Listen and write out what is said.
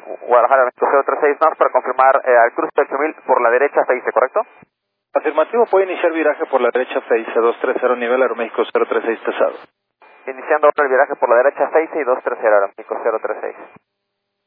Guadalajara, México 036, nada más para confirmar, al cruce de 8000 por la derecha se dice, ¿correcto? Afirmativo, puede iniciar viraje por la derecha 230, nivel Aeroméxico 036 pesado. Iniciando ahora el viraje por la derecha 6 y 230, Aeroméxico 036.